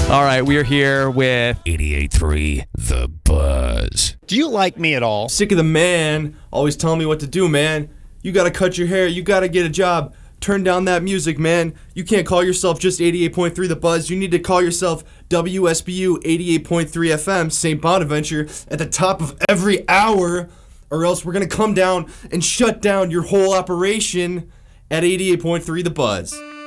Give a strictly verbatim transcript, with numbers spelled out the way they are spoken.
All right, we are here with eighty-eight point three The Buzz. Do you like me at all? Sick of the man always telling me what to do, man. You gotta cut your hair, you gotta get a job. Turn down that music, man. You can't call yourself just eighty-eight point three The Buzz. You need to call yourself W S B U eighty-eight point three F M, Saint Bonaventure, at the top of every hour, or else we're gonna come down and shut down your whole operation at eighty-eight point three The Buzz.